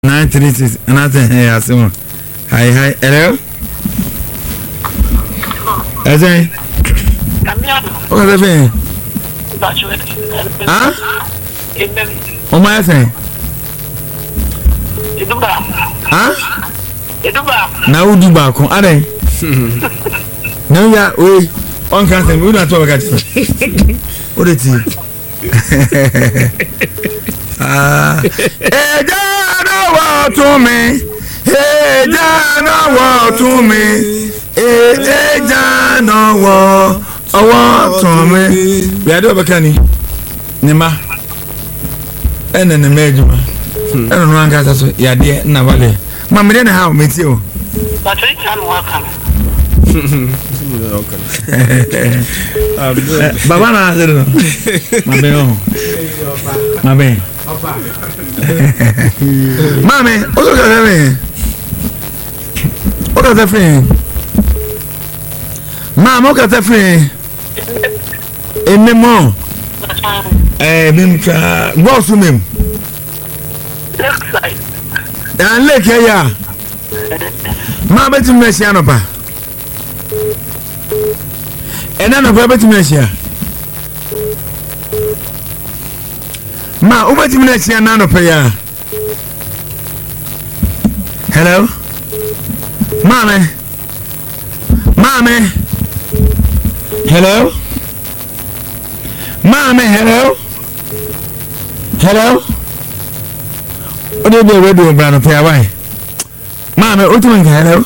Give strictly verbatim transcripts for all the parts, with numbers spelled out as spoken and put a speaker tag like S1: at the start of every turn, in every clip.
S1: nine three six nothing here asimo. Hi hi hello. Eze. O ka fe. Ah? O ma fe.
S2: Eduba.
S1: Ah?
S2: Eduba.
S1: Na udu ba ko ade. Na ya we on kan se we na to ka ti. O de ti. Ah. Eh jana wa to me. Eh jana wa to me. Eh jana wa awa to me. We ade obakani. Nima. Ene ne mejuma. Ene no anka so ya de na wale. Ma me na ha o meti o.
S2: Ba try kan wa kan.
S1: Baba na azero no. Ma be o. Ma be. Mame, o so ka fe. O ka ta fe. Mama o ka ta fe. Enemo. Eh, bim tra, go to mem.
S2: Left side.
S1: Dan lek ya. Ma betu mesia no pa. Ena no pa betu mesia. Ma o betu mesia na no pa ya. Hello? Mame. Mame. Hello? Mame, hello? Hello? O de be we do bra no pa why? Mame, o tun ka hello?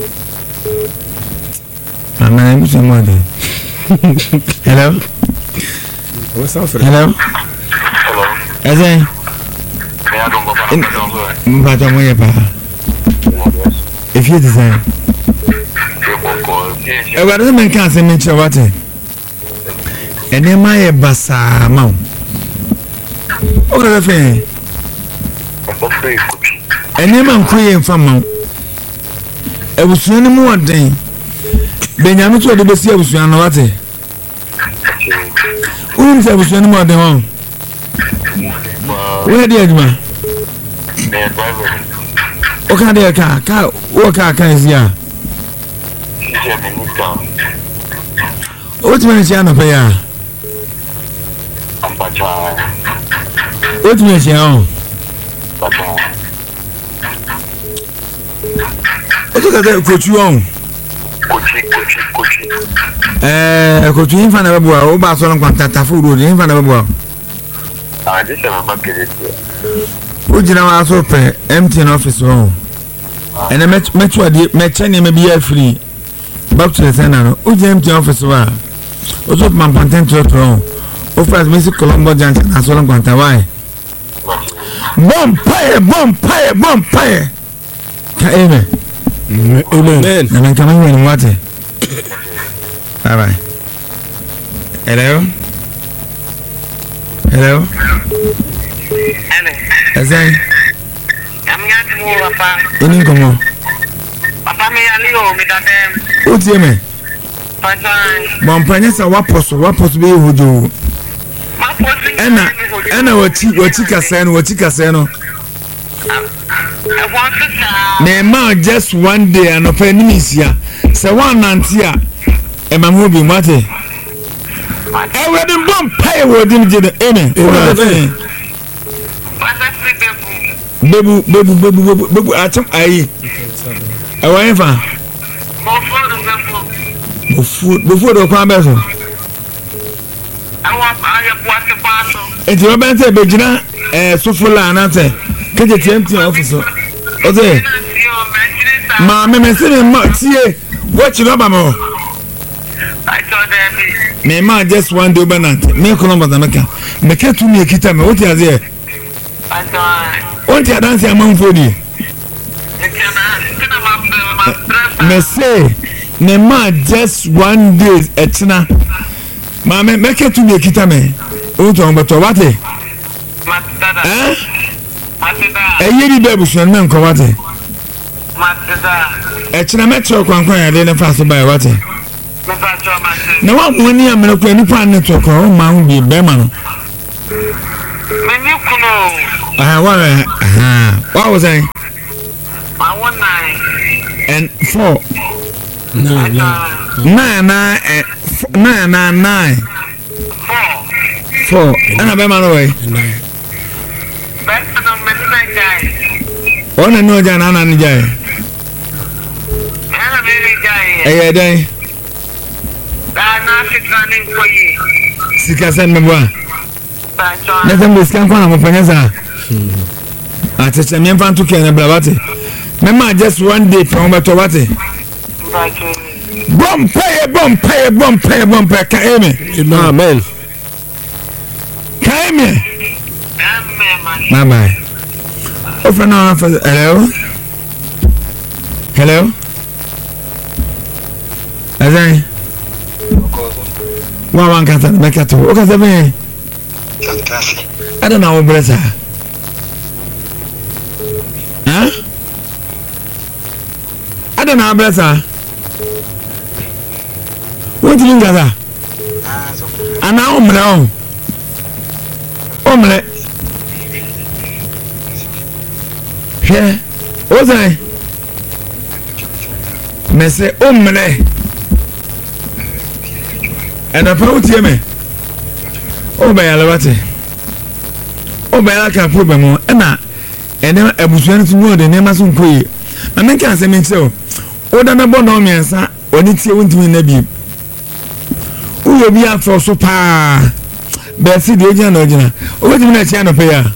S1: Mama, I'm so mad. Hello?
S3: What's up?
S1: Hello?
S4: Hello.
S1: Eze.
S4: Kaya dong baba na dong so.
S1: Mbata mo ye pa. If you design. E wa do men kan se men che wate. Ene ma ye basa ma. O ka fe. Ene ma nko ye mfa ma. Ebusuan ni mu oden. Benyame to de besi ebusuan no wate. Un se ebusuan ni mu oden won. Where dey aduma? O ka dey ka ka o ka ka izia. O ti me sia no pe ya. O ti me sia o. O to ka dey kochu on.
S4: Kochi kochi kochi.
S1: Eh, kochu infa na babo o ba so no kwanta tafu road infa na babo.
S4: Ah, this is my bucket.
S1: O jina wa so pe M T N office o. Ene met metu ade meche ne me bia free. Back to the center no. O jina M T N office wa. O so man content to o. O first me Colombo Junction na so no kwanta why. Bom pie, bom pie, bom pie. Ka amen.
S3: Amen.
S1: Na men kama ni wate. Bye bye. Hello. Hello.
S2: Hello.
S1: Azai.
S2: I'm not more papa.
S1: Ini komo.
S2: Papa me ali o me da dem.
S1: O tie me.
S2: Papa.
S1: Bon panye sa waposo, waposo be hojo.
S2: Ma posi.
S1: Ena, ena wati wati kase no, wati kase no.
S2: I want to say.
S1: Na ma just one day anopa ni misia. Se one nanti a e ma mo bi mate. E we dem bom pie we dem je de amen. Amen. Bebu bebu bebu bebu bebu atam ayi. E wa enfa. Bofu bofu do kwa beso.
S2: Awa aye boate baso.
S1: Enti o bente be gina eh sofula anate. Keje T M T office. Oze. Ma me me se me ma tie. Watch no ba mo.
S2: I told them.
S1: Me ma just one day overnight. Me ko no ba na ka. Me ke tu me kita me. What is here?
S2: I told.
S1: What you dance among fodi? Me say me ma just one day etina. Ma me me ke tu me kita me. O to on beto wate. Eh? E yiri bebu so me nko wate. Etina me tro kwankwan ya de ne fa so bai wate. Na wa mo ni amena kwa nipa ne to ko ma hu bi be ma no.
S2: Me ni kuno.
S1: Ah wa ah What was I?
S2: I want nine.
S1: And four.
S3: Nine, nine.
S1: Nine, nine, and nine, nine, nine.
S2: Four.
S1: Four. And I bet my way.
S3: Nine.
S2: Best of them, many guys.
S1: One and no Jan and Jay.
S2: I'm a very guy.
S1: A day.
S2: I'm not running for you.
S1: Sika send me one.
S2: That's all.
S1: Let them discount on my panasa. I teach them in front to Ken and Blavati. Remember just one day from Batawati. Bomb pay, bomb pay, bomb pay, bomb pay, Kaime.
S3: Amen.
S1: Kaime. Bye bye. Open on for hello. Hello. Azai. Wa wan kata me kato. O kata me. I don't know what Huh? I don't know brother. What do you gather? And now omle omle. Yeah. What's that? Me say omle. And I found you me. Oh by alawate. Oh by la ka problem e na ene abusuan tu wo de nema so nkoyi. Na me kan se me say o da na bo no miensa oni tie wontimi na bi. Uyo bi afo so pa. Be si de ogina na ogina. O wetimi na chia no pe ya.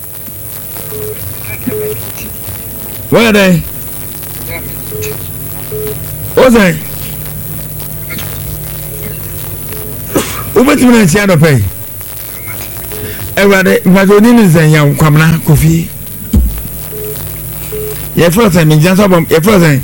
S1: Where they? What's that? What's the name of pay? Everybody, my good name is Young Kamna Kofi. Your first time in Jansom, your first time.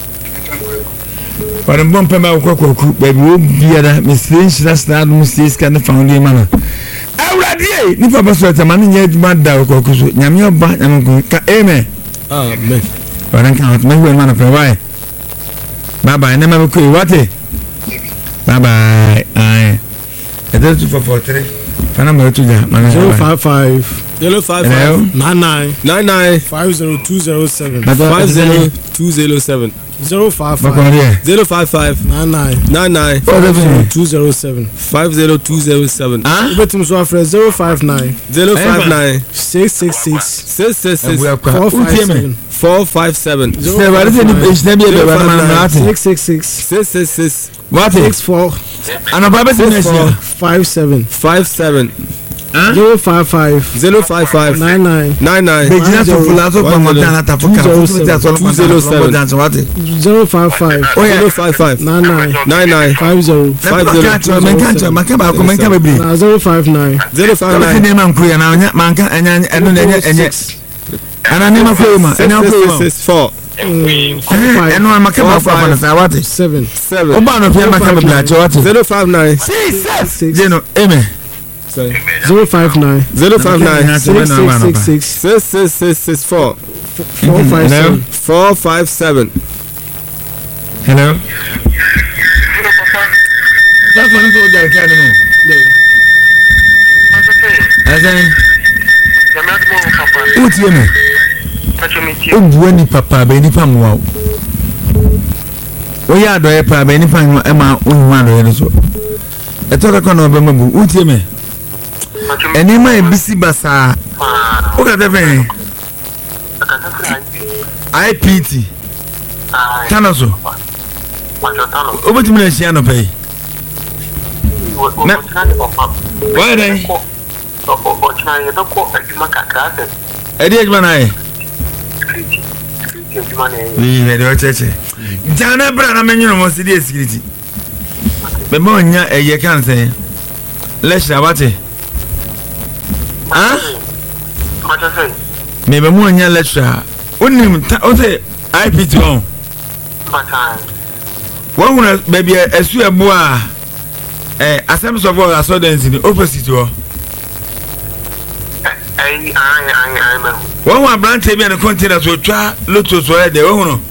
S1: But I'm bumping my cocoa, baby, will be a Miss Lynch, that's not Missus Can found him. Everybody, Nipa Baswata, man, yet mad dog, Yamio Bat and Amen.
S3: Amen.
S1: But I can't make one man of a why. Bye bye, never could what it. Bye bye. I. It is for four three. Panama to that.
S3: Zero five five. Zero five five. Nine nine. Nine nine. Five zero two zero seven. Five zero two zero seven. Zero five five. Zero five five. Nine nine. Nine nine. Five zero two zero seven. Five zero two zero seven. Ah. Betum so afre zero five nine. Zero five nine. Six six six. Six six six. Four five seven. Four five seven. Six six six. Six six six. What? Six four. And a Baba four five seven. Five seven. Zero five five. Zero five five. Nine nine. Nine nine. Two zero seven. Zero five five. Zero five five. Nine nine. Nine nine. Five zero. Five zero. Zero five nine. Zero five nine. And I never play my six four. And one Macaba five seven seven. Obano Macaba zero five nine six zero Amen. Zero five nine zero five nine six six six six six six six four four five seven four five seven. Hello. That's one of the academy. What's your name? Oh, any papa, any pam wow. Oh, yeah, do I pay any pam Emma? One so. A talk of Bambu, what's your name? And in my busy bassa. Look at the vein. I pity. Tanaso. Over to me, Siano pay. Why they? Eddie Manai. We had a church. Jana Brana Menu was the security. But Monia, a year can't say. Let's have it. Huh? Maybe Monia lecture. Only I pity on. One would maybe a swear bois. Eh, a sense of all I saw dance in the opposite door. One one branch and a container to try Lotus where they own.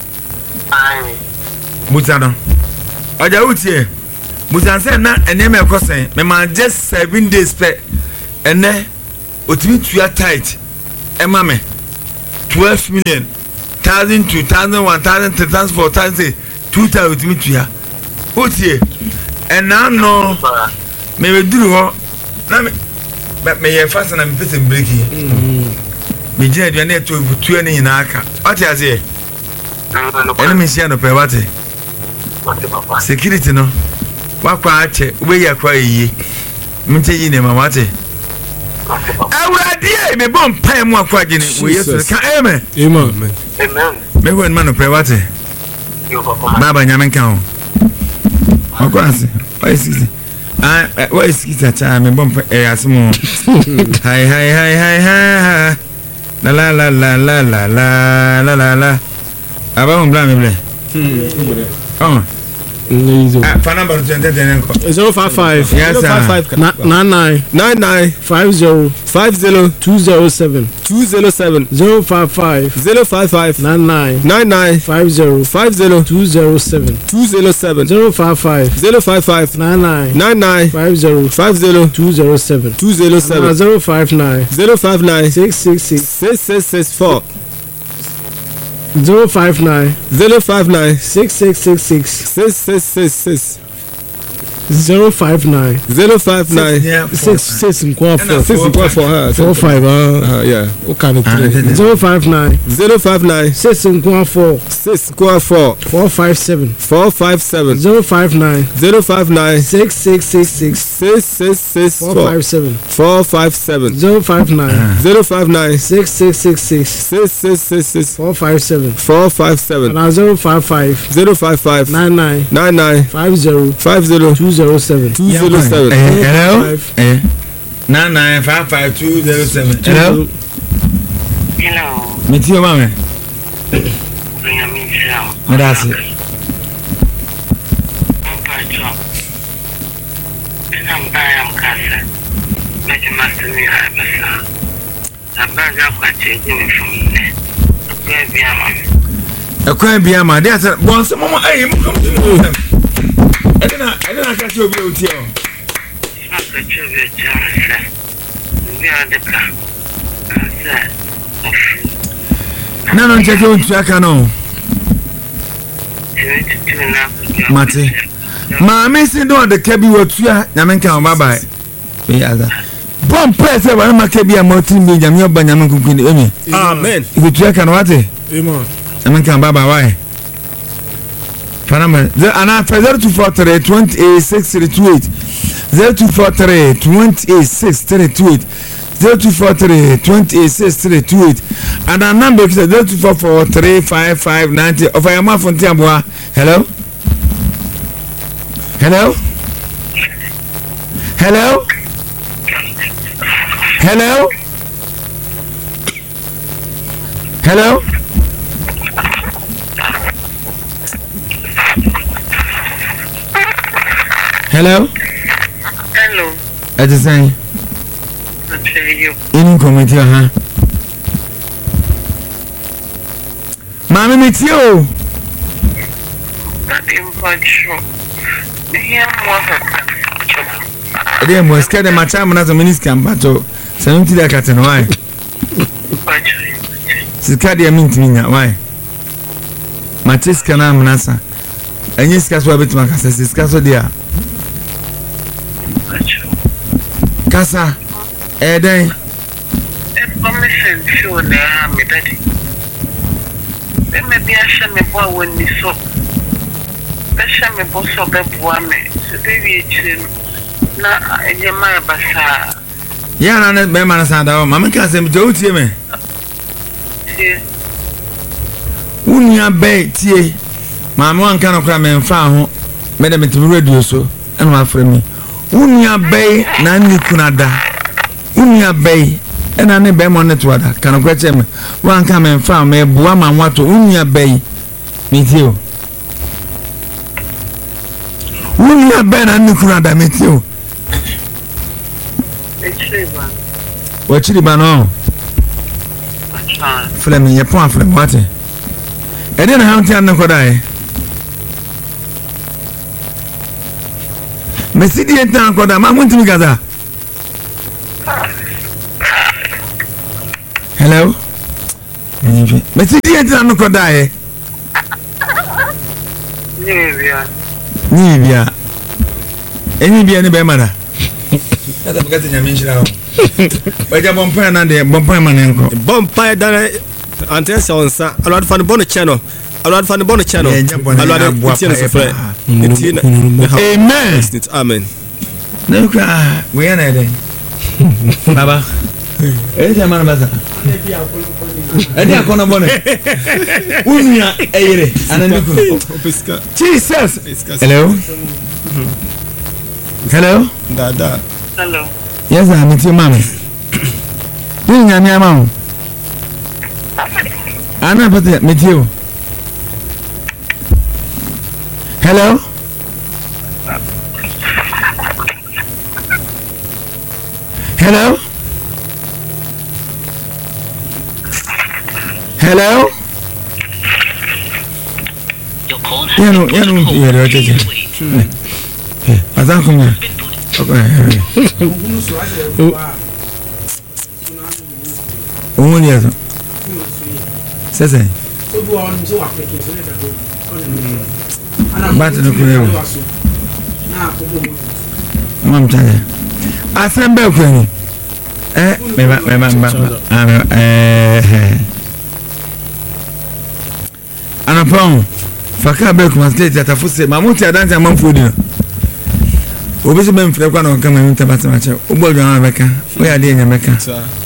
S3: Mutano. Ojautie. Mutan said not a name of crossing. My man just seven days pay. And then, what you are tight. And mammy.
S1: twelve million thousand two thousand one thousand three thousand four thousand two thousand with me to ya otie and now no me we duru ho na me me ye fast na me pese break me gina aduane to butu ani nyina aka what you say enemy sia no pe wate security no wakwa ache we ya kwa yi mte yi ne ma wate awurade me bom pai mu akwa gine we yesu ka amen
S3: amen
S4: Amen.
S1: me won man no pe wate baba nyamen kan ho akwa ase why sixty ah why sixty cha me bom e asimo hi hi hi hi hi la la la la la la la la la la aba mo bla me ble oh ah fa number twenty ten ko
S3: zero five five
S1: yes sir
S3: nine nine nine nine five zero five zero two zero seven two zero seven zero five five zero five five nine nine nine nine five zero five zero two zero seven two zero seven zero five five zero five five nine nine nine nine five zero five zero two zero seven two zero seven zero five nine zero five nine six six six six six six four zero five nine zero five nine six six six six six six six six zero five nine zero five nine six six four four six four four four five uh yeah what kind of three zero five nine zero five nine six four four six four four four five seven four five seven zero five nine zero five nine six six six six six six six four five seven four five seven zero five nine zero five nine six six six six six six six six four five seven four five seven and zero five five zero five five nine nine nine nine five zero five zero two zero seven two zero seven
S1: hello eh nine nine five five two zero seven hello
S2: hello
S1: me ti o ma me
S2: bring me down
S1: me da se
S2: I'm buying casa but you must me have a I'm buying what you from there baby am
S1: a crime be am there say bon se mama eh mo come to I don't know, I don't know catch you be with you.
S2: I catch you be chance. We are the car.
S1: No, no, check you to Akano. Mate. Ma missing do the kebi what you are. Yamenka, bye bye. Me other. Bomb press, I want my kebi a mountain be Jamio Banyaman Kukuni.
S3: Amen.
S1: If you check and what?
S3: Amen.
S1: Yamenka, bye bye. Why? Panama. And after zero two four three twenty eight six three two eight zero two four three twenty eight six three two eight zero two four three twenty eight six three two eight and our number is zero two four four three five five ninety. Of I am a from Tiambua. Hello. Hello. Hello. Hello. Hello. Hello.
S2: Hello.
S1: I just say.
S2: I tell you.
S1: In committee, huh? Mommy, meet you.
S2: That impartial. Yeah,
S1: I didn't was scared of my time as a minister, but seventy that cat and why? Sicadia mean to me now, why? Matis canam nasa. And yes, Caswa bit my cassa, is Casso dear. Casa, eh, day.
S2: Permission, sure, they are me, daddy. Then maybe I shall me boy when we saw. I shall me boss of the boy, so baby, na Yamaya Bassa.
S1: Yeah, and that man, Sanda, Mamma Cassim, don't you me? Unia bay, tea. Mamma, one cannot cram and found, Madame to radio so, and my friend me. Unia bay, Nani Kunada. Unia bay, and I never wanted to other. Can I get him? One come and found me, Buama, what to Unia bay. Meet you. Unia bay, and Nukunada, meet you. What you ban Fleming, your point, Flem, what? I didn't have to know what I. Messidi and Town Coda, I want to gather. Hello?
S3: But see, you don't know die.
S2: Nibia.
S3: Nibia. Any be any bemada. That's a getting a mention. But you're bumping and the bumping man.
S1: Bumpire done until so on. A lot from the bonnet channel. A lot from the bonnet channel. A lot of Amen. Amen.
S3: No, we are there. Baba. Eh, man, basa. Eh, dia kona bone. Unya eyere. Ananiku. Jesus. Hello. Hello.
S1: Dada.
S2: Hello.
S3: Yes, I'm with your mama. You nya mi ama. Ana pate with you. Hello. Hello. Hello.
S5: Your call has
S3: Yeah, no,
S5: been
S3: yeah, no,
S5: put on hold.
S3: yeah, no,
S5: Please
S3: yeah.
S5: wait.
S3: Hey, azankum ya. Okay. Omo ni aso. Sese. Bate no kure. Mam tale. Asembe kwani. Eh, me ba me ba ba. Ah, eh. Anapon. Faka be kuma state atafuse mamuti adanti amamfo di no. Obi se ben fere kwa na nka mami tabata ma che. Ogbo dwan abeka. O ya de nya meka.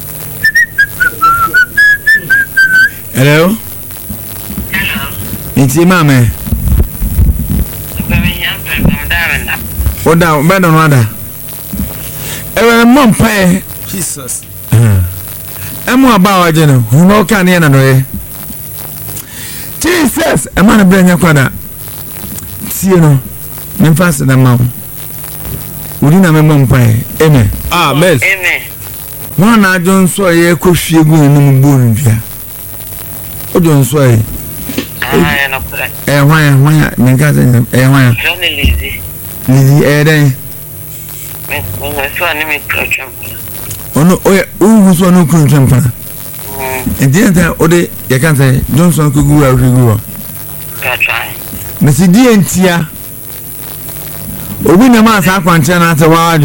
S3: Hello.
S2: Hello.
S3: Nti mame.
S2: Bami yampe mdamena.
S3: Oda be no ada. Ewe mom pa
S1: Jesus.
S3: Emu aba waje no. Hu ka ne na no ye. Jesus, a man of Brenya Quada. See you know, Memphis and a mom. We didn't have a mom pie. Amen.
S1: Amen.
S2: Amen.
S3: One I don't swear ye could feel good in the moon. Oh, don't swear.
S2: Ah, no correct.
S3: Eh, why, why, my cousin, eh, why,
S2: Johnny Lizzie.
S3: Lizzie, eh, then.
S2: When I saw an image program.
S3: Oh, no, oh, yeah, who was one who couldn't jump on. And the other, oh, they, you can't say, Johnson could go out, go.
S2: That's right.
S3: Mister D and Tia. Oh, we never asked our conscience at a while.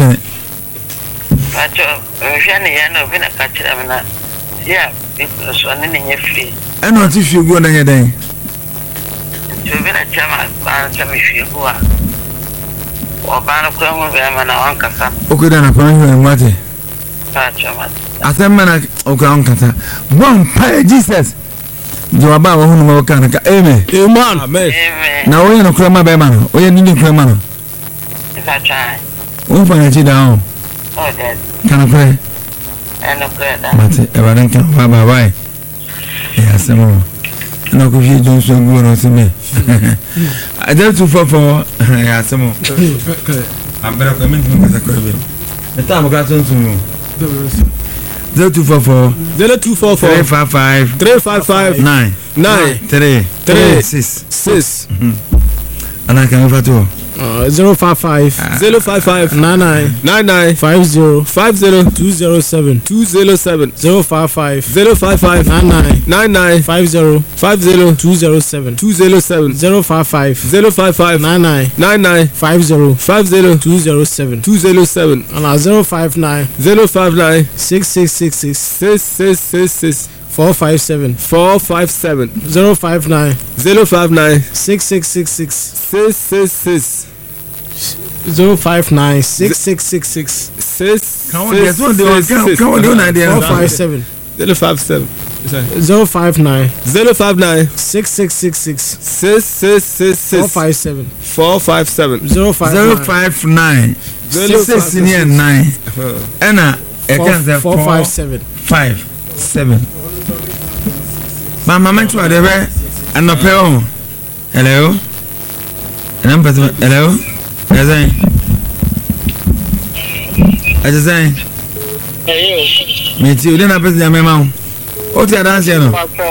S2: But you're end up in a catch them. Yeah, because one in your free.
S3: I know if you go on your day.
S2: You've been a chairman, answer me if you go. Or ban of Cromwell, and I want Cassa.
S3: Okay, then I promise you, Marty.
S2: Patchaman.
S3: I said, man, okay, Uncle. One pie, Jesus. You are about one more kind of amen.
S1: Amen. Amen.
S2: Amen.
S3: Now, we are not crema by man. We are needing crema.
S2: That's right.
S3: One find it down.
S2: Oh, that.
S3: Can I pray?
S2: And a prayer.
S3: But I don't care. Bye bye. Yes, some more. No, because you don't so good on to me. I don't to fall for. Yes, some more. I'm better coming to me as a crib. The time I got on to you. Zero two four four
S1: zero two four four
S3: three five five
S1: three five five
S3: nine
S1: nine
S3: three
S1: three
S3: six
S1: six.
S3: And I can over to
S1: Uh, zero five five zero five five nine nine nine nine five zero five zero two zero seven two zero seven zero five five zero five five nine nine nine nine five zero five zero two zero seven two zero seven zero five five zero five five nine nine nine nine five zero five zero two zero seven two zero seven and uh, zero five nine zero five nine six six six six six six six six four five seven four five seven zero five nine zero five nine six six six six six six six zero five nine six six six six six.
S3: Come on, there's one. Come on, do idea.
S1: Four five seven zero five seven zero five nine zero five nine six six six six six six six six four five seven four five seven zero five
S3: zero five nine six six nine and a cancer
S1: four five seven
S3: five seven. My mama to whatever and no pay. Hello. And I'm hello. As I as I
S2: Hey,
S3: me too. Then I put the memo. What's your dance? You know,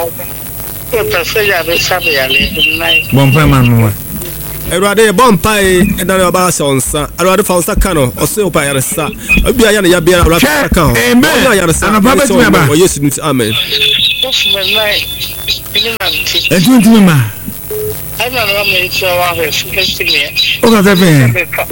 S3: Bompa man.
S1: Erade bompa e na le ba se onsa erade fa onsa ka no o se opa yare sa obi aya na ya bia erade ka ho
S3: Amen.
S1: o ya yare sa
S3: And a prophet me ba.
S1: o Yesu nti amen.
S2: Just my night.
S3: Etu ntimi ma.
S2: I don't know me to our house. Just me.
S3: O ka tefe.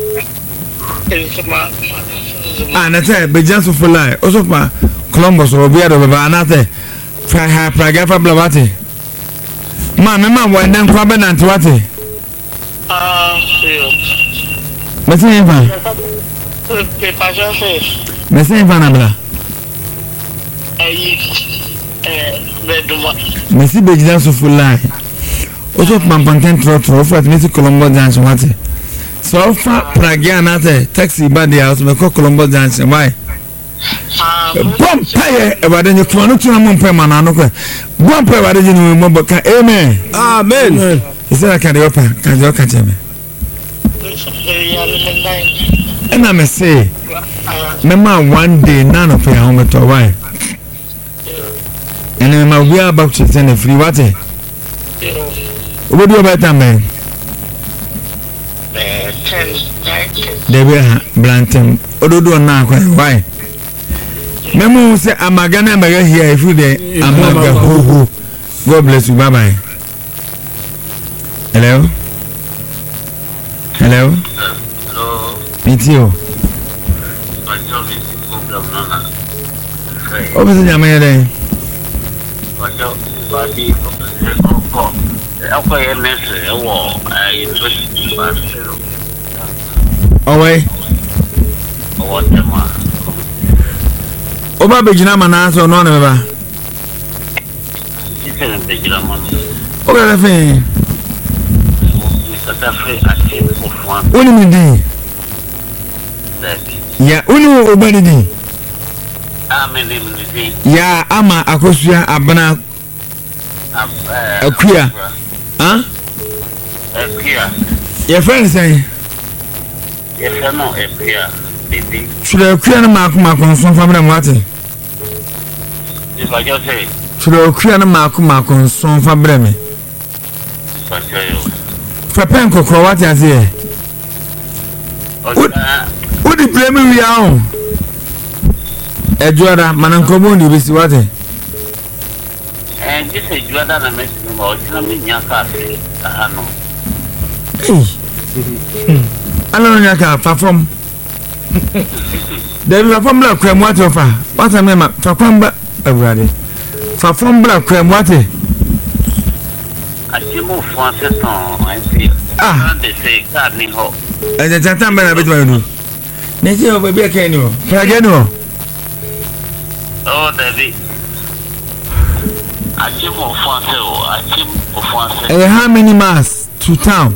S3: Ah, na te be just for lie. O so pa Columbus or Obia do baba anate. Fa ha praga fa blabate. Ma me ma wo den kwa be na ntwate.
S2: Ah, sure.
S3: Mesin fa.
S2: Pe pa jo fe.
S3: Mesin fa na bla.
S2: Ayi eh beduma.
S3: Mesi be just for lie. O so pa panten tro tro fa me Columbus dance wate. So far praga anate taxi ba the house me Columbus dance why? Bom paye ebade ni tuano tuna mo mpa ma na no kwa bom paye ebade ni mo boka amen amen isera ka de opa ka de oka cheme ena me say me ma one day na no pay home to why ena ma we about to send a free water obodi obata man de be ha blantem ododo na kwa why Memo say amagana amaga here every day. Amaga ho ho. God bless you. Bye bye. Hello. Hello.
S4: Hello.
S3: Meet you. Open the jammer there. Away. Oba bejina mananso no na baba.
S4: Ikele bejina mananso.
S3: Oga fe.
S4: Mr. Tafe ati ofwan.
S3: Oni mi din. Ya, oni oba ni din.
S4: Amen ni din.
S3: Ya ama akosua abana. Akuya. Ha?
S4: Akuya.
S3: Your friend say.
S4: Your friend no akuya. Bibi.
S3: Should akuya na makuma konson family mwate.
S4: If I just say,
S3: should I create a mark, mark on some fabreme? For Penco, what is here? Would you blame me? We are Edward Manancomundi with what?
S4: And this is Jordan and Messi about Yaka. I know.
S3: I don't know Yaka perform. There is a form of creme water. What I mean, for combat. Everybody. For from black creme water.
S4: I see more Francis on I see. Ah, they say gardening hole.
S3: And the time I bet you do. Next year, baby, can you? Pragano.
S4: Oh, David. I see more Francis. I see more Francis.
S3: And how many miles to town?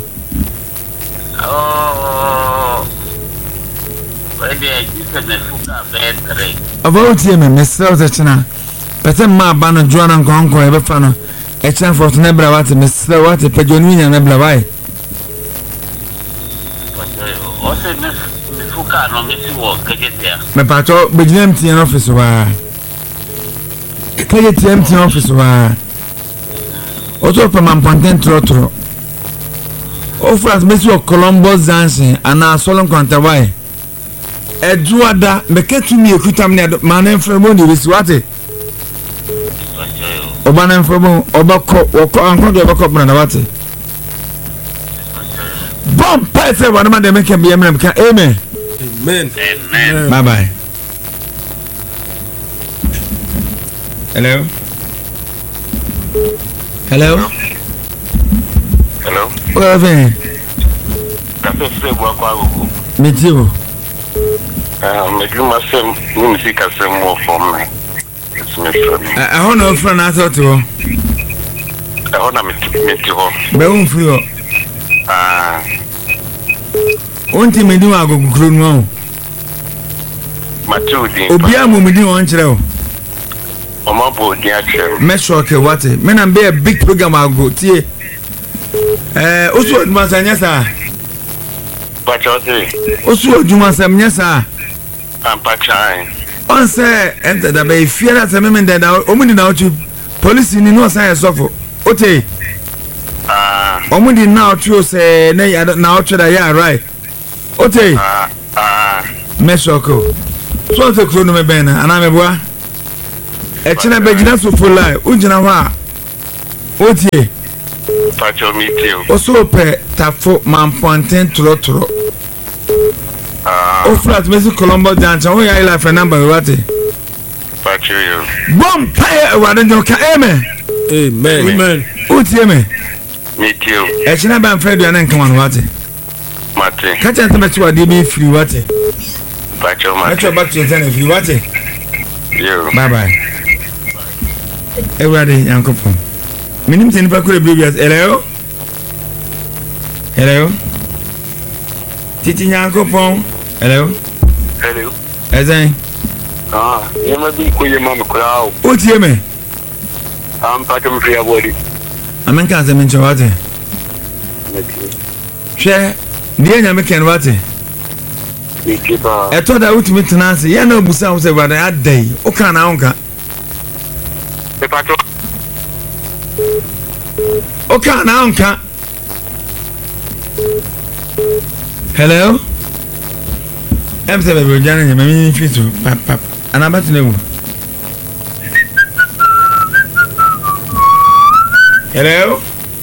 S4: Oh, where they just a fuka bed.
S3: About him, Miss Southern. But I'm my banner, John and Conquer, ever fan. A chance for Nebra, what Miss What a Pejonian Nebla. Why?
S4: What's it, Miss Fuka? No, Miss Walk, get there.
S3: My patrol, but you empty an office. Why? Get empty office. Why? Also, from my content trotro. Oh, for us, Miss Columbus dancing and our solemn counter. Why? Edward, make it to me a quick time near my name from Monday with what? Obanem from Obako, or Uncle Obako, Manawati. Bomb Python, one man they make him be a man. Amen.
S1: Amen.
S4: Amen.
S3: Bye bye. Hello. Hello.
S4: Hello.
S3: What are you
S4: saying?
S3: Me too.
S4: Um, you must say, you see, I say more from me. It's my friend.
S3: I want to friend I thought to.
S4: I want to meet you.
S3: Be un frio.
S4: Ah.
S3: Onti me di wa go kuro no.
S4: Matudi.
S3: Obi amu me di won kire o.
S4: Mama bo di a kire.
S3: Me shock e what? Me na be a big program I go tie. Eh, osu oduma sa nya sa.
S4: But you say.
S3: Osu oduma sa nya sa.
S4: I'm patching.
S3: On say enter da be fear that me me da omuni na ochu police ni no say sofo. Ote.
S4: Ah.
S3: Omudi na ochu say na na ochu da ya right. Ote.
S4: Ah. Ah.
S3: Me shock o. So te kro no me ben na ana me boa. Echina begina so for lie. Ujina wa. Otie.
S5: Pacho meeting.
S3: Oso pe tafo mamponten tro tro.
S5: Ah.
S3: O flat Messi Colombo Junction. O ya ila for number wate.
S5: Pacho yo.
S3: Bom pay e wade njoka amen.
S1: Amen. Amen.
S3: Otie me.
S5: Meeting.
S3: Echina ban Fred ya nan kan wate.
S5: Mate.
S3: Kacha ntame ti wade be free wate.
S5: Pacho mate.
S3: Let's go back to your free wate.
S5: Yo.
S3: Bye bye. Everybody yankopon. Minim teni pa kure baby as hello. Hello. Titi yankopon. Hello.
S5: Hello.
S3: Ezan.
S5: Ah, yema bi ko yema me kura o.
S3: O tie me.
S5: Am pacho me free abodi.
S3: Amen kan se men chawate. Hwe, die nya me ken wate.
S5: Ikiba.
S3: E to da utimi tenase, ye na obusa wo se brada adai. O kan na onka.
S5: E pacho.
S3: O kan na onka. Hello. Em se be jana nya me fitu pap pap. Anabatu newu. Hello.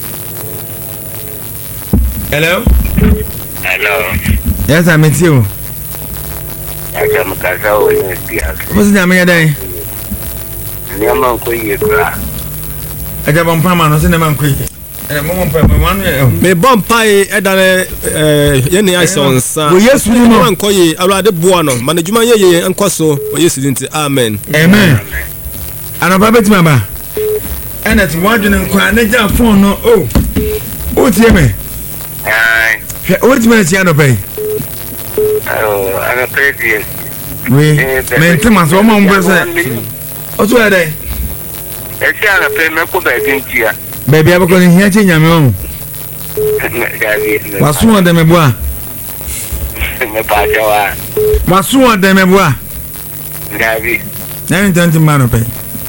S3: Hello.
S5: Hello.
S3: Yes, I met you.
S5: Acha mkaza o ni pia.
S3: What's the name again?
S5: Nyama ko yekra.
S3: Aja bom pama no se ne man kwe. Eh mo mo pama wan
S1: me bom pai e da eh ye ne isons.
S3: Wo Yesu ni no
S1: anko ye awrade boa no management ye ye anko so o Yesu dinti amen.
S3: Amen. Ana ba betima ba. Ena ti wadwene nkwa na ja phone no o. O tie me.
S5: Ai.
S3: O tie me ti ano pai.
S5: Oh, ana pedi.
S3: We mentema so mo mbo se. O to ade.
S5: E ti ana pe me ko ba dintia.
S3: Baby abako ni hia che nyame o. Wasu ode me boa.
S5: Me pa jawa.
S3: Wasu ode me boa.
S5: Gabi.
S3: Na ni tanti mano pai.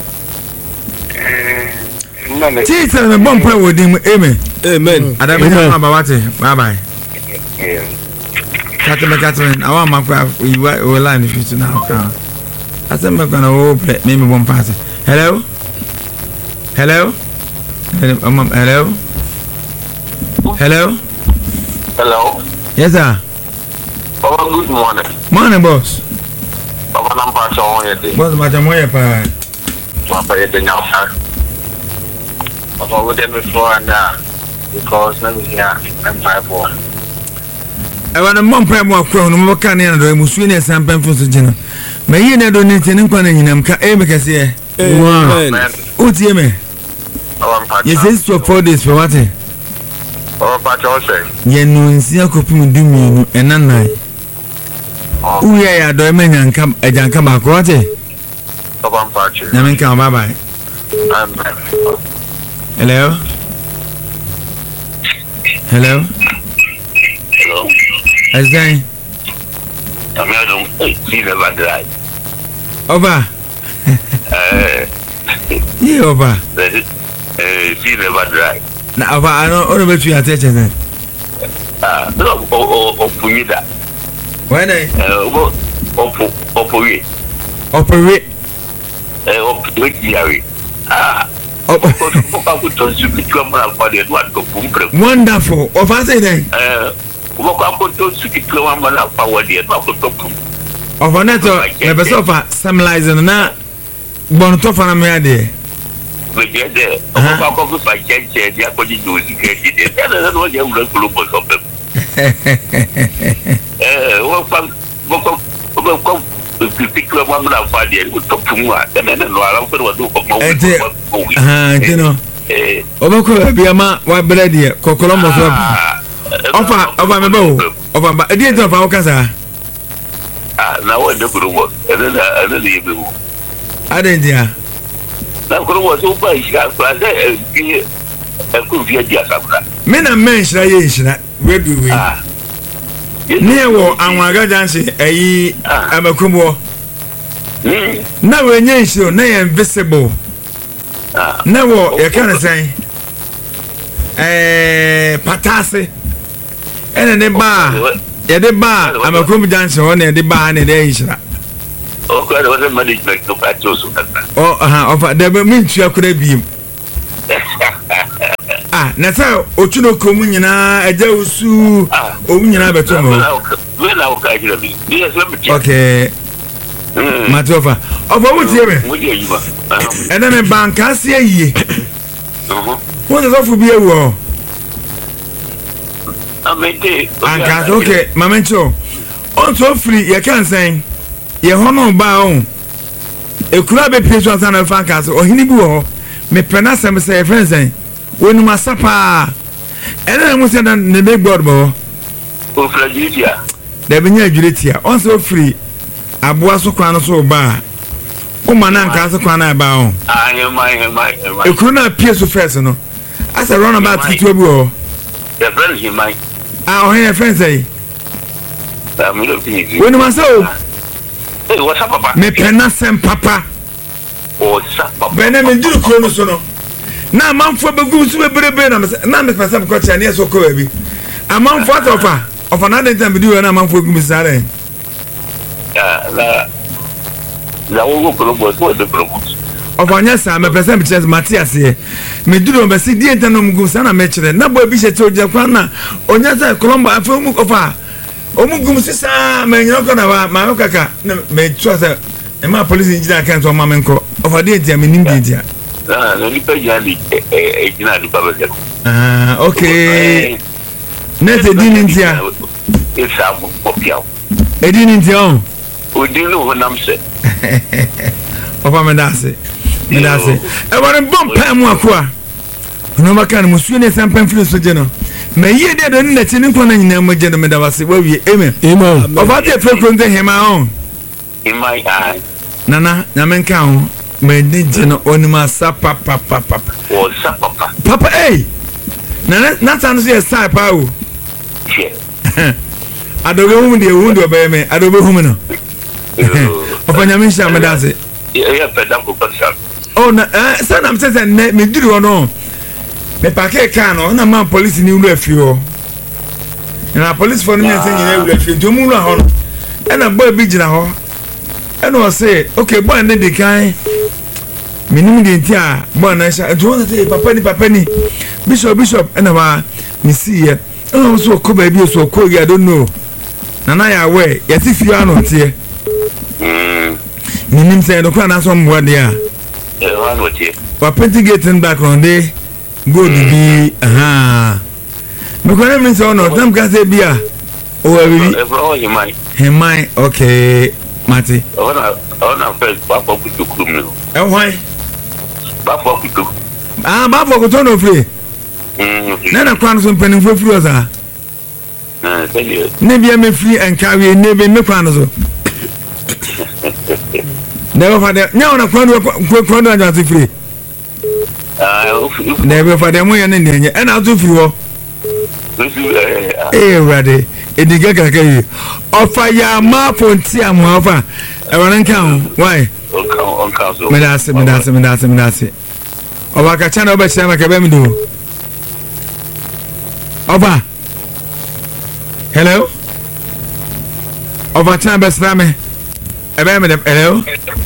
S5: Eh, no me.
S3: Ti se me bom pai wodi amen.
S1: Amen.
S3: Adabe ma ba wate. Bye bye.
S5: Yeah.
S3: Catherine, Catherine, I want my craft. We will line if you now. I said, I'm going to open maybe one pass. Hello? Hello? Hello? Hello?
S5: Hello.
S3: Yes, sir.
S5: Baba, good morning.
S3: Morning, boss.
S5: Baba, I'm part of it.
S3: Boss, my Jamoya, pa.
S5: Papa, you're the now, sir. Baba, we're there before and now. Because let me hear. I'm five four.
S3: I want a mom pay more crown, no can in the Muswin and some pen for Sujina. May you not donate an inquiry in them? Because here, Uti me. Yes, it's for four days for what?
S5: Oh, but also,
S3: Yen no in Siaco do me and none night. We are doing and come a janka macrote.
S5: Baba, I'm part of
S3: Namen come bye bye. Hello? Hello?
S5: Hello.
S3: As I
S5: I'm not see never drive.
S3: over.
S5: Uh,
S3: Yeah, over.
S5: uh, see never drive.
S3: Now, over, I don't know what you are teaching.
S5: Ah, no, oh, oh, for me that.
S3: When I
S5: Uh, oh, oh, oh, for me.
S3: operate,
S5: Uh, oh, wait, Yari. Ah,
S3: oh,
S5: I would tell you to come out for the one to pump.
S3: wonderful. Of I say then,
S5: Uh, what I'm going to see to one man up for the not to pump.
S3: of a neto, never so far, some lies and na Bontofa me ade.
S5: We get there. I'm going to find change. They are going to do it. I don't know you will global of them. Eh, what from what come come to pick one man up for the with top to one. Then I don't know how to do for more.
S3: Ah, you know.
S5: Eh,
S3: Obako be ama wa bread kokolo mo so. Ofa, ofa me bo. Ofa ba e dey to fa o kasa.
S5: ah, now what the group was. And then I don't even.
S3: Ade dia.
S5: Na group was so by share class eh eh could be a dia sabra.
S3: Me na mention ye nhira we bi we.
S5: Ah.
S3: Ne wo anwaga janse eyi amakumo.
S5: Hmm.
S3: Na we nye nhiro na ye invisible.
S5: Ah.
S3: Na wo ye kan say eh patase. Ene ne ba ye de ba amakum janse ho na ye de ba na de nhira.
S5: Okay, there was a management of that also.
S1: Oh, aha, of the means you could have been. Ah, Nata, Ochuno Comunina, a Jausu, Omina Betomo. Okay, Matova. Of what you and then a bank can see a ye. What is off to be a war? Okay, Mamento. On so free, you can't say. Ye hono ba on e kura be pese on san fan cast o hini bu ho me pena sem say friends en wonu masapa e na mu say na ne big board bo
S5: o fragilia
S1: da be nya adwuretia on so free aboa so kwan so ba o mana nka so kwan na ba on
S5: ah he mai he mai
S1: e kura na pese first no as a run about to bu ho
S5: the friends he mai
S1: ah o he friends eh
S5: da mi lo ti
S1: wonu masao.
S5: Hey, what's up, Papa?
S1: Me pena sem papa.
S5: What's up, Papa?
S1: Bene me duru krono so no. Na manfo begu su bebrebe na na me pesa me kwacha na eso ko bi. Amanfo atofa. Ofa na den time do na manfo gu mi sare.
S5: Ah, la la wo ko lo bo so de promo.
S1: Ofa nya sa me pesa me chese Matias ye. Me duru me si di enta no mgu sa na me kire. Na bo bi she che oja kwa na onya sa Colombo afa mu ofa. Omugum sisa me nyoko na ba ma kaka me twa sa e ma police engineer kan so ma menko over there dia me nim dia
S5: ah no ni pe jali e jina ni baba je
S1: ah okay net edin dia
S5: e sa mo popia
S1: edin dia on
S5: odin no honam se
S1: ofa me dase me dase e wore bom pa mu akwa no makan musu ne sampan fili so je no me ye de do na chini kwa na nyina mo je no me da wase wa wie amen amen of ate frekron de hema on
S5: in my eye
S1: nana na men ka ho me de je no onima sa papa papa
S5: o sa papa
S1: papa eh nana na tan so ye sa pa o
S5: che
S1: adobe hu de hu de be me adobe hu me no ofanya me sha me da se
S5: ye pe da ko pa
S1: oh na eh sa na me se me diri ho no me pake ka no na man police ni ulu afi ho na police for me say nyina ulu afi to mu ulu ho no e na boy bi gina ho e no say okay boy na de kan minimum de ntia boy na sha to na say papa ni papa ni bishop bishop e na ba ni see ye e no so ko ba bi so ko ya don't know na na ya we ya ti fi ano tie mm minim say no kwa na so mbo de a
S5: e wa no tie
S1: wa penti getting background dey go bi aha me ko na mi so no tam ka se bia o wa bi
S5: oh he mai
S1: he mai okay mati
S5: ona ona first ba for ku ku no
S1: e hwan
S5: ba for ku
S1: ah ba for ku to no free
S5: mm
S1: na na kwan so mpanin fo free o sa
S5: ah tell
S1: ne bia me free en ka we ne be me kwan so ne ba de nya ona kwan ko kwan do anja free
S5: ah
S1: ne be fa de mo ye ne ne e na to free ho eh ready ediga kaka yi ofa ya ma fonti amu ofa e won kan why
S5: on kan so
S1: me da se me da se me da se me da se oba ka chana oba chama ka be mi do oba hello oba chana be same e be me de hello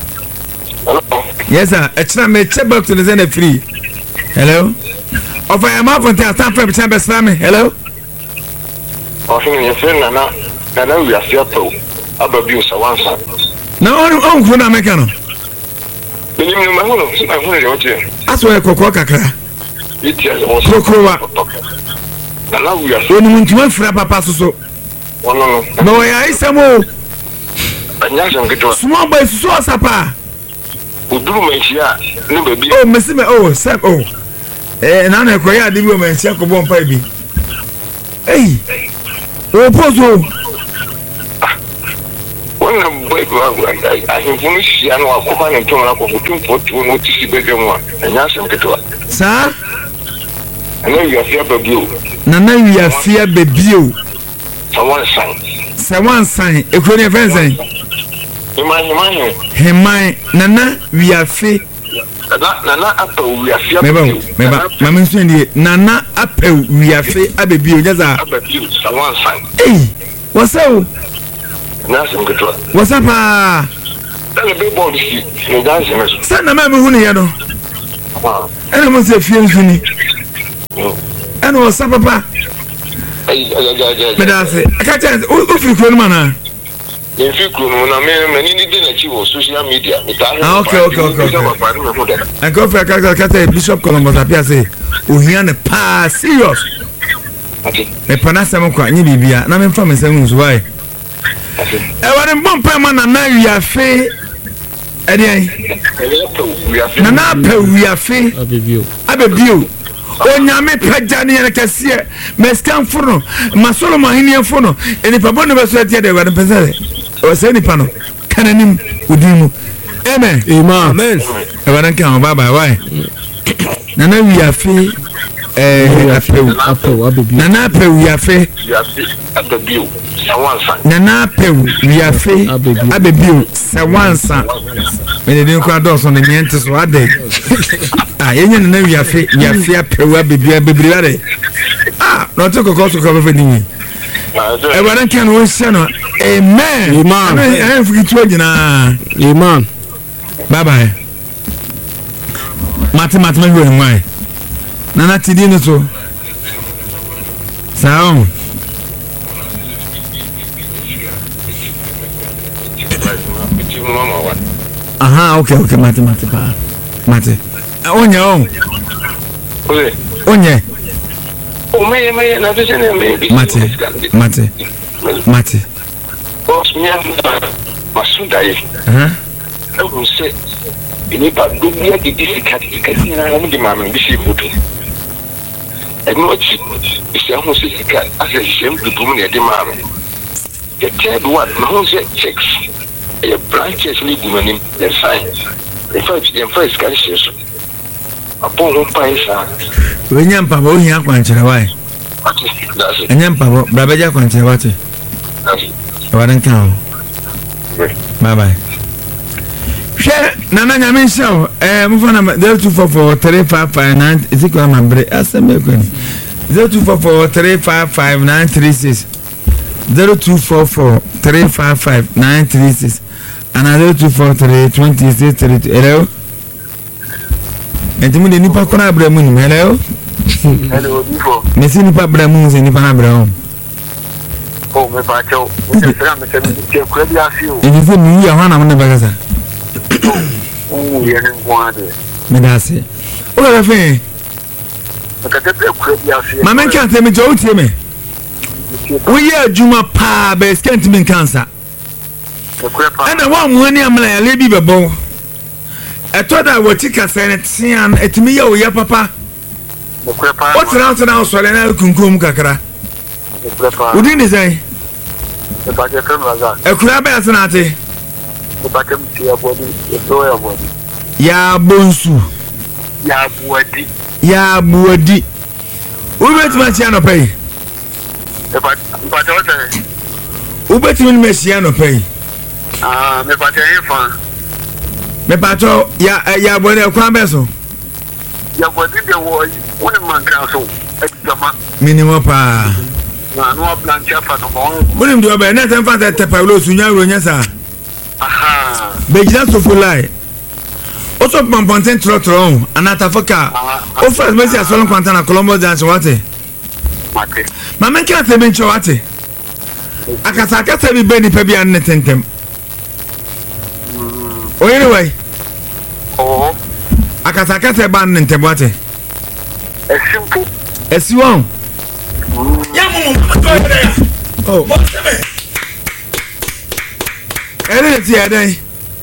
S1: yes sir e chana me check back to the zen free hello ofa ya ma fonti ata fa be chana be same hello
S6: o fin ye fe na na na na wi afia to ababi o sawansa
S1: na on on ko na meka no
S6: beni mi ma hono si ma hono de oje
S1: aso e kokko kakra
S6: iti as o
S1: kokrowa
S6: na na wi afia
S1: oni muntuma fira papa soso
S6: wono no
S1: no no ya isamo
S6: anya jam gito
S1: small boy so asapa
S6: uduru menchia no baby
S1: oh mesime oh sep oh eh na na ko ya de bi o menchia ko bon pa bi hey o pozo
S6: wona boy ko a hinfunu shia no akoba ne ntoma ko kutum fotu no tisi bedwem a anya jam gito
S1: sa
S6: ana wi afia babio
S1: na na wi afia babio
S6: sawansa
S1: sawansa e ko ne fensen
S6: imani imani
S1: hemai na na wi afia
S6: na na na apa wi afia
S1: meba meba mama nso ndie na na apa wi afia ababio nyaza
S6: ababio sawansa
S1: eh wasau
S6: na sim gito
S1: wasapa
S6: Then the big boy is the dancing.
S1: Send a man who you know. And I must say, feels to me. And was some papa. But I say, I can't tell you, if you man.
S6: If you could, I mean, didn't achieve social media.
S1: Okay, okay, okay. I go for a character, Bishop Columbus, I say, who hear the pass serious. A panasam quite new baby, and I'm from his why. I want a bump man and now you are fair. Nana pe we are fair. I be view. O nyame pagani na kase me scan fono masolo mahini fono eni pa bonu be so tie de wadon pese o se ni pa no kananim udimu amen amen e wadon kan bye bye why nana we are free eh apew nana pe we are free
S6: abebiu sawansa
S1: nana pe we are free abebiu sawansa me de nko adoso ne miente so ade ah yenye nana we are free we are free apew abebiu abebiu ade ah no to kokko to ko fe ni e wadon kan wo se no amen amen eh fukitu ogina amen bye bye mate mate me wo nwai nana ti di no so sao aha okay okay mate mate pa mate onye on
S6: oye
S1: onye
S6: o me me na te ne me
S1: mate mate mate
S6: boss me masuda yi
S1: aha
S6: o se ini pa dunia di disikati kasi na mu di mama bi si butu eno chi isi ahụ se sika ase shem dudu mu ne di mama the third one na ho se checks e branches ni gumanim the sign in fact the first can see so apo ho pa isa
S1: we nyam pa bo hia kwanchira wai nyam pa bo brabeja kwanchira wate wadan kan bye bye share nana nyame show eh mfo na zero two four four three five five nine zero ma bre aseme kwani zero two four four three five five nine three six zero two four four three five five nine three six and zero two four three two six three two. Hello entimu de nipa kona abra mu ni hello
S6: hello before
S1: mesi nipa abra mu se nipa na abra ho
S6: oh me pa cho o se fra me se ke kura bi afio
S1: e dize mi ya hwana mo ne bagasa
S6: o ye ne kwade
S1: me da se o la fe
S6: ka te kura bi afio
S1: ma men kan te me jo tie me o ye adwuma pa be skent me cancer ana wa mu ani amla ya lebi bebo eto da wo tika sen tian etimi ya o ya papa o tra tra na so le na kunkum kakra o di ni sai
S6: e ba je fem raza
S1: e kura ba sanate
S6: e ba kem ti abodi e do ya abodi
S1: ya bonsu
S6: ya abodi
S1: ya abodi o betima tia no pay
S6: e ba ba to te
S1: o betima me sia no pay
S6: ah me ba te fa
S1: me pato ya ya bone kwa beso
S6: ya bodi de wo woni man kan so e jama
S1: minimum pa
S6: na no plancha fa no mo
S1: woni do be na tan fa te pawlo sunya ro nya sa
S6: aha
S1: be jina so fulai o so pamponten tro tro anata foka o first me sia so kwanta na Colombo dance wate
S6: mate
S1: ma men ka te ben chwate akasa akasa bi be ni pa bi an netentem o anyway
S6: oh
S1: akasa akasa ba an nentem wate
S6: e simple
S1: esiwon ya mo mo to ere oh ere ti ade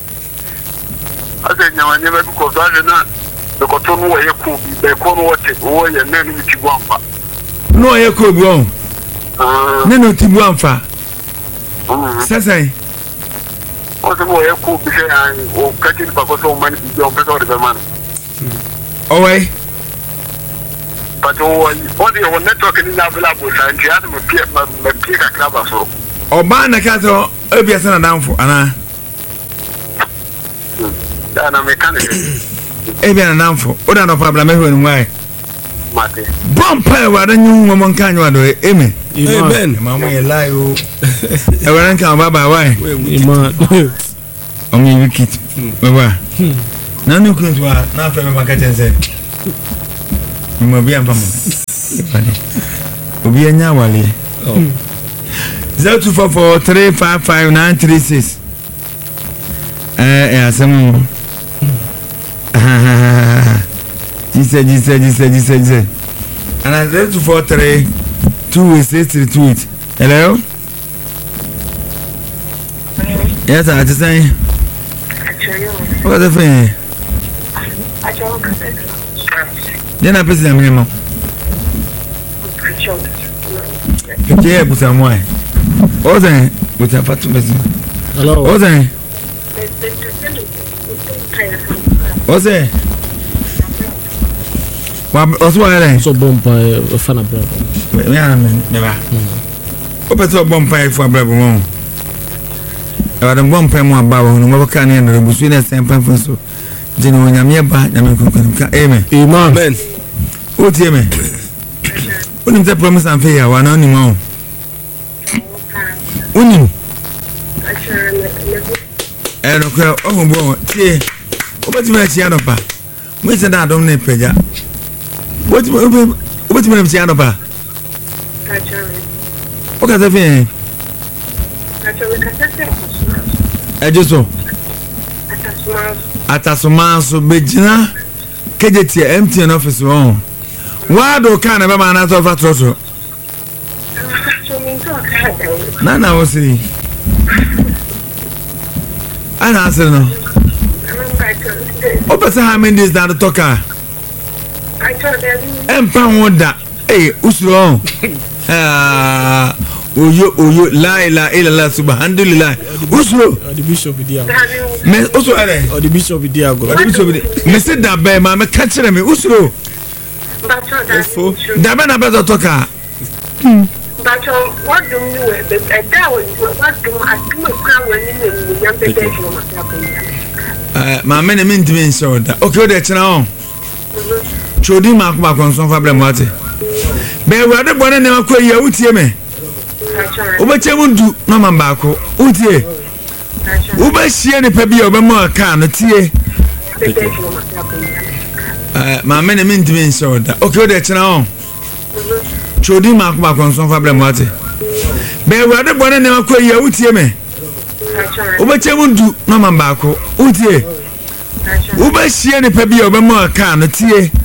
S6: ade nyawa nyama bi ko zane na de ko to no ye ku be ko no wote wo ye na ni ti gwanfa
S1: no ye ko bi on
S6: ah
S1: ne no ti bu anfa
S6: ah
S1: sesai
S6: o se mo ye ku bi se an o kati ba ko so mani bi on pe so de be man
S1: o wai
S6: but o o de o network ni na available sa nti ade me pie me pie ka klaba so
S1: o ba na ka so obia se na danfo ana
S6: da na mechanic
S1: ebia na danfo o da no problem e ho ni wai
S6: mate
S1: bom pa wa da nyu mo mon kan wa do amen
S3: amen
S1: mama ye lie o e wa nkan baba wai
S3: amen
S1: omi wicked baba na no kun to na fa me maka tense mo bi am famo obi anya wale zero two four four three five five nine three six eh eh asemu jise jise jise jise jise and zero two four three two six three two eight hello yes I just say what the thing then I pese am nemo okay buta moy ozen buta fatu bezi hello ozen ozen wa oso ale
S7: so bompa fana bravo
S1: me am me ba o pe so bompa for bravo mo e wa dem bompa mo aba wo no mo ka ne no busu na sempa so jino nyame ba nyame konkon ka amen
S7: amen
S1: o tie me unim the promise and fair wa na ni mo unim eh no kwa o mo bo tie o beti me chia no pa mo se da dom ne peja o beti o beti me chia no pa o ka se fe e jeso atasumanso bejina kejeti M T N office on wado kana baba na so fa trotro na na wosi ana aseno o pese how many days that to talk ah empa hoda eh usuro ah oyo oyo la ilaha illallah subhanallah usuro
S7: the bishop dia
S1: me usuro ale
S7: or the bishop dia go
S1: the bishop me say da be ma me catch me usuro da be na be to talk ah
S2: but what do you e da what do asuma kwa wani ni nyambe de
S1: eh ma me ne me ntimi nso da okay o de chena on chodi ma ko ba konson fa bre mate be wade bone ne akwa ya utie me obechemu ndu no man baako utie obehie ne pa bia obemu aka no tie eh ma me ne me ntimi nso da okay o de chena on chodi ma ko ba konson fa bre mate be wade bone ne akwa ya utie me obechemu ndu no man baako utie obehie ne pa bia obemu aka no tie